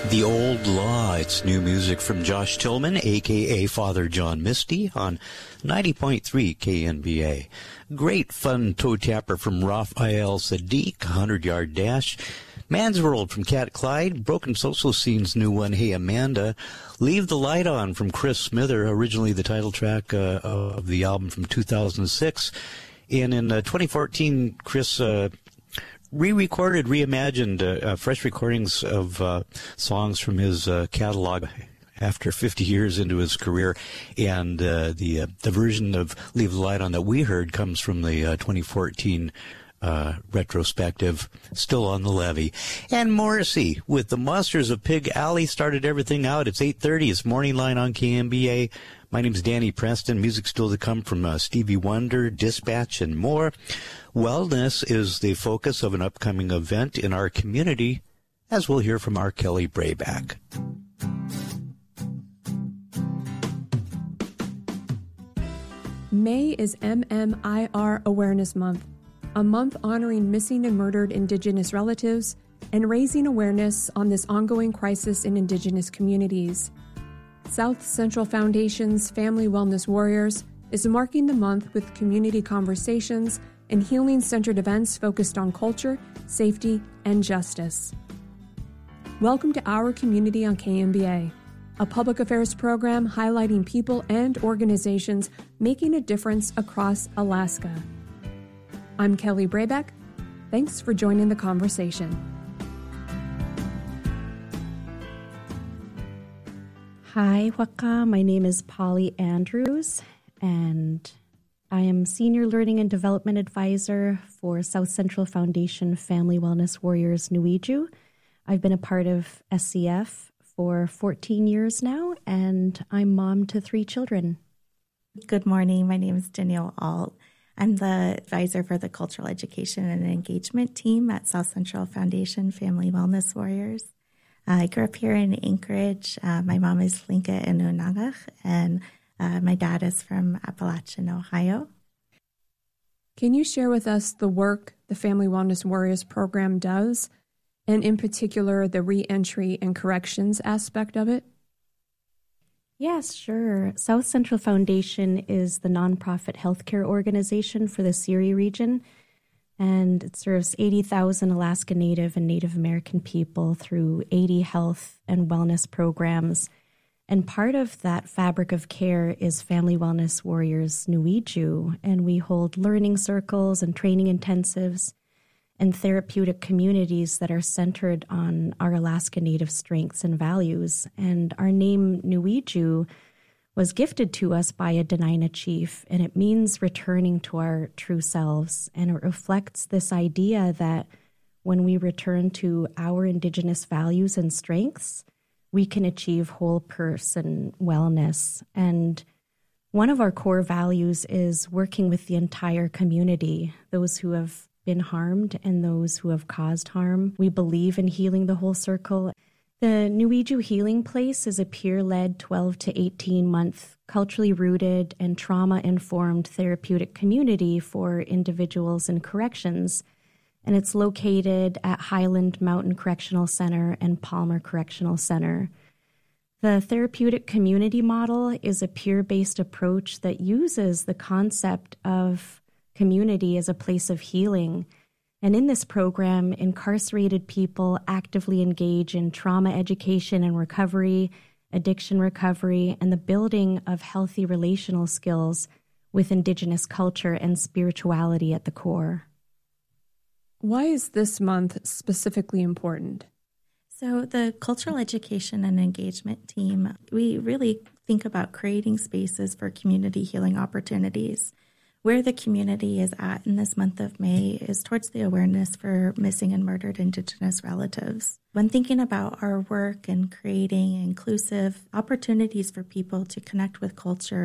The Old Law. It's new music from Josh Tillman, a.k.a. Father John Misty, on 90.3 KNBA. Great fun toe tapper from Raphael Sadiq, 100-yard dash. Man's World from Cat Clyde. Broken Social Scene's new one, Hey Amanda. Leave the Light On from Chris Smither, originally the title track of the album from 2006. And in 2014, Chris re-recorded, reimagined fresh recordings of songs from his catalog after 50 years into his career. And the version of Leave the Light On that we heard comes from the 2014 retrospective, Still on the Levee. And Morrissey with the Monsters of Pig Alley started everything out. It's 8:30. It's Morning Line on KNBA. My name is Danny Preston. Music still to come from Stevie Wonder, Dispatch, and more. Wellness is the focus of an upcoming event in our community, as we'll hear from our Kelly Brayback. May is MMIR Awareness Month, a month honoring missing and murdered Indigenous relatives and raising awareness on this ongoing crisis in Indigenous communities. South Central Foundation's Family Wellness Warriors is marking the month with community conversations and healing-centered events focused on culture, safety, and justice. Welcome to Our Community on KNBA, a public affairs program highlighting people and organizations making a difference across Alaska. I'm Kelly Brayback. Thanks for joining the conversation. Hi, Waka. My name is Polly Andrews, and I am Senior Learning and Development Advisor for South Central Foundation Family Wellness Warriors Nuiju. I've been a part of SCF for 14 years now, and I'm mom to 3 children. Good morning. My name is Danielle Alt. I'm the advisor for the Cultural Education and Engagement team at South Central Foundation Family Wellness Warriors. I grew up here in Anchorage. My mom is Linka Inunagach, and my dad is from Appalachian, Ohio. Can you share with us the work the Family Wellness Warriors program does, and in particular the reentry and corrections aspect of it? Yes, sure. South Central Foundation is the nonprofit healthcare organization for the Seri region, and it serves 80,000 Alaska Native and Native American people through 80 health and wellness programs. And part of that fabric of care is Family Wellness Warriors Nuiju, and we hold learning circles and training intensives and therapeutic communities that are centered on our Alaska Native strengths and values. And our name Nuiju was gifted to us by a Dena'ina chief, and it means returning to our true selves. And it reflects this idea that when we return to our Indigenous values and strengths, we can achieve whole person wellness. And one of our core values is working with the entire community, those who have been harmed and those who have caused harm. We believe in healing the whole circle. The Nuiju Healing Place is a peer-led 12 to 18-month, culturally rooted and trauma-informed therapeutic community for individuals in corrections, and it's located at Highland Mountain Correctional Center and Palmer Correctional Center. The therapeutic community model is a peer-based approach that uses the concept of community as a place of healing. And in this program, incarcerated people actively engage in trauma education and recovery, addiction recovery, and the building of healthy relational skills with Indigenous culture and spirituality at the core. Why is this month specifically important? So the Cultural Education and Engagement team, we really think about creating spaces for community healing opportunities. Where the community is at in this month of May is towards the awareness for missing and murdered Indigenous relatives. When thinking about our work and creating inclusive opportunities for people to connect with culture